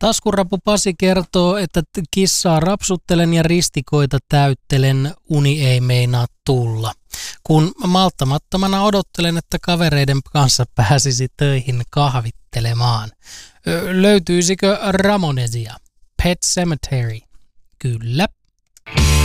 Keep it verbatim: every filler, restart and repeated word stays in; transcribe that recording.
Taskurapu Pasi kertoo, että kissaa rapsuttelen ja ristikoita täyttelen, uni ei meinaa tulla. Kun malttamattomana odottelen, että kavereiden kanssa pääsisi töihin kahvittelemaan. Ö, löytyisikö Ramonesia? Pet Sematary? Kyllä.